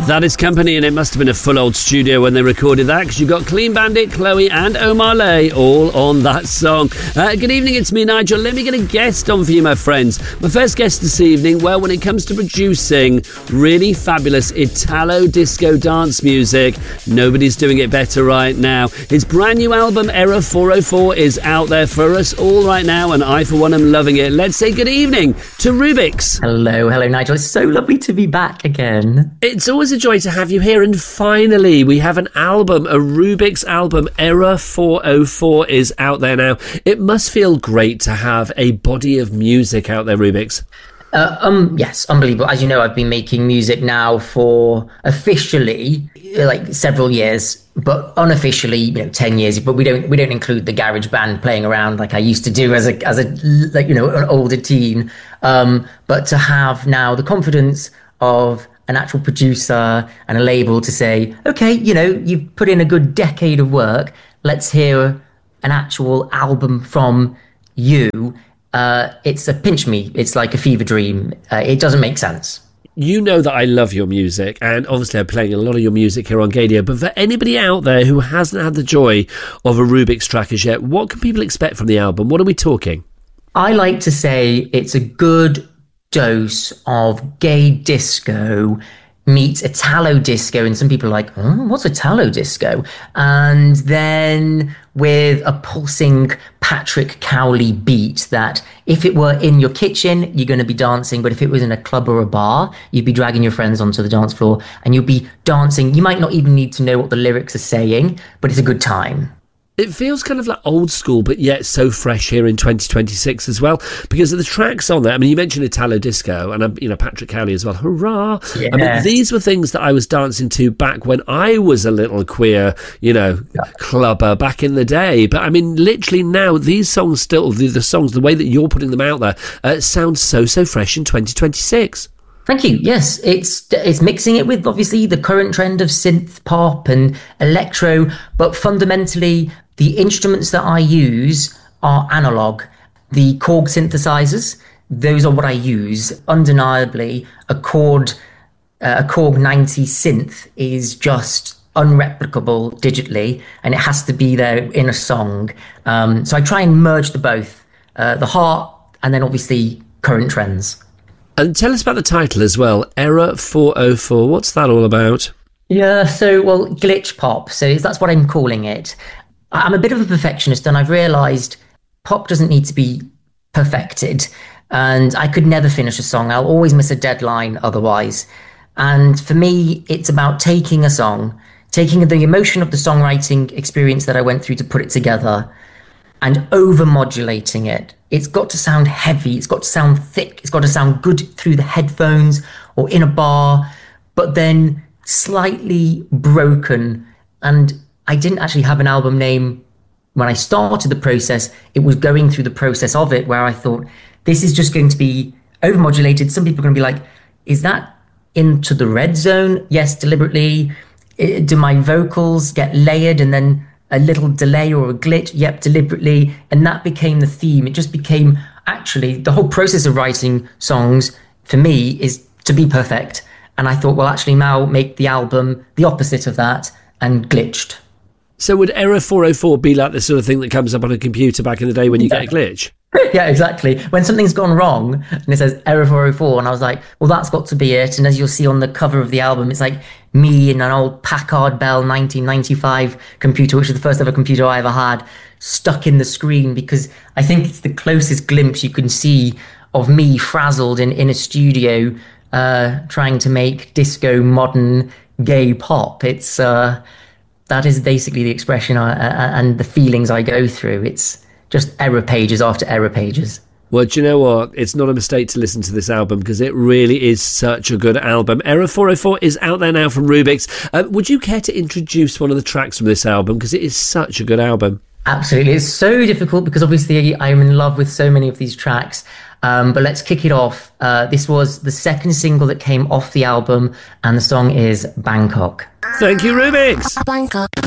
That is Company, and it must have been a full old studio when they recorded that, because you've got Clean Bandit, Chloe and Omar Lay all on that song. Good evening, it's me, Nigel. Let me get a guest on for you, my friends. My first guest this evening, well, when it comes to producing really fabulous Italo disco dance music, nobody's doing it better right now. His brand new album, Error 404, is out there for us all right now, and I, for one, am loving it. Let's say good evening to Rubik's. Hello, Nigel. It's so lovely to be back again. It's always a joy to have you here, and finally we have an album, a Rubik's album. Error 404 is out there now. It must feel great to have a body of music out there, Rubik's. Yes, unbelievable. As you know, I've been making music now for officially like several years, but unofficially, 10 years. But we don't include the garage band playing around like I used to do as a an older teen. But to have now the confidence of an actual producer and a label to say, okay, you've put in a good decade of work. Let's hear an actual album from you. It's a pinch me. It's like a fever dream. It doesn't make sense. You know that I love your music, and obviously I'm playing a lot of your music here on Gadio. But for anybody out there who hasn't had the joy of a Rubik's track as yet, what can people expect from the album? What are we talking? I like to say it's a good dose of gay disco meets Italo disco, and some people are like, oh, what's Italo disco? And then with a pulsing Patrick Cowley beat that if it were in your kitchen, you're going to be dancing, but if it was in a club or a bar, you'd be dragging your friends onto the dance floor and you'll be dancing. You might not even need to know what the lyrics are saying, but it's a good time. It feels kind of like old school, but yet so fresh here in 2026 as well, because of the tracks on there. I mean, you mentioned Italo disco and, Patrick Cowley as well. Hurrah! Yeah. I mean, these were things that I was dancing to back when I was a little queer, clubber back in the day. But I mean, literally now, these songs still, the songs, the way that you're putting them out there, sound so fresh in 2026. Thank you. Yes, it's mixing it with obviously the current trend of synth pop and electro, but fundamentally the instruments that I use are analog. The Korg synthesizers, those are what I use. Undeniably, a Korg 90 synth is just unreplicable digitally, and it has to be there in a song. So I try and merge the both, the heart and then obviously current trends. And tell us about the title as well, Error 404. What's that all about? Yeah, glitch pop. So that's what I'm calling it. I'm a bit of a perfectionist, and I've realised pop doesn't need to be perfected. And I could never finish a song. I'll always miss a deadline otherwise. And for me, it's about taking a song, taking the emotion of the songwriting experience that I went through to put it together, and over-modulating it. It's got to sound heavy, it's got to sound thick, it's got to sound good through the headphones or in a bar, but then slightly broken. And I didn't actually have an album name when I started the process. It was going through the process of it where I thought, this is just going to be over-modulated. Some people are going to be like, is that Into the Red Zone? Yes, deliberately. Do my vocals get layered and then a little delay or a glitch? Yep, deliberately. And that became the theme. It just became, actually, the whole process of writing songs for me is to be perfect. And I thought, well, actually now make the album the opposite of that, and glitched. So would Error 404 be like the sort of thing that comes up on a computer back in the day when you get a glitch? Yeah, exactly. When something's gone wrong and it says Error 404, and I was like, well, that's got to be it. And as you'll see on the cover of the album, it's like me in an old Packard Bell 1995 computer, which is the first ever computer I ever had, stuck in the screen, because I think it's the closest glimpse you can see of me frazzled in a studio trying to make disco, modern, gay pop. It's that is basically the expression and the feelings I go through. It's just error pages after error pages. Well, do you know what? It's not a mistake to listen to this album, because it really is such a good album. Error 404 is out there now from Rubik's. Would you care to introduce one of the tracks from this album? Because it is such a good album. Absolutely. It's so difficult because obviously I'm in love with so many of these tracks. But let's kick it off. This was the second single that came off the album, and the song is Bangkok. Thank you, Rubik's. Bangkok.